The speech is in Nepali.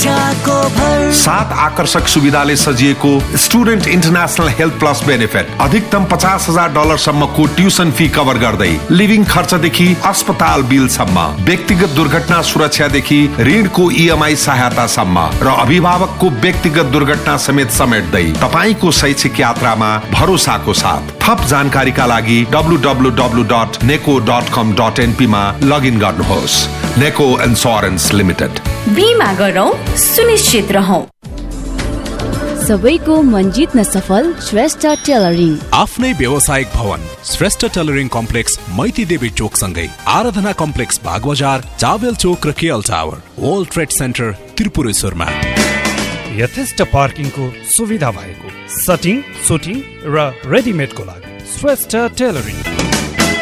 सुरक्षाको भर। 7 आकर्षक सुविधाले सजिएको student international health plus benefit, अधिकतम $50,000 सम्मको ट्युसन फी कभर गर्दै लिभिङ खर्चदेखि अस्पताल बिलसम्म, व्यक्तिगत दुर्घटना सुरक्षादेखि ऋणको EMI सहायतासम्म र अभिभावकको व्यक्तिगत दुर्घटना समेत समेट्दै तपाईको शैक्षिक यात्रामा भरोसाको साथ। थप जानकारीका लागि www.neco.com.np मा लगइन गर्नुहोस्। नेको इन्स्योरेन्स लिमिटेड। बीमा गरौँ, सुनिश्चित रहौं। सबैको मन जित्न सफल श्रेष्ठ टेलरिङ। आफ्नै व्यावसायिक भवन श्रेष्ठ टेलरिङ कम्प्लेक्स मैती देवी चोक सँगै आराधना कम्प्लेक्स बागबजार, चावेल चोक र KL tower, world trade centre त्रिपुरेश्वरमा। यथेष्ट पार्किङको सुविधा भएको, सटिङ, सुटिङ र रेडिमेडको लागि श्रेष्ठ टेलरिङ।